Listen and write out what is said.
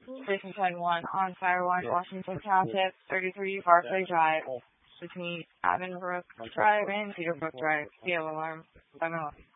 Station 21 on Firewatch, Washington Township, 33 Barclay Drive, between Avonbrook Drive and Cedarbrook Drive. Field alarm. 7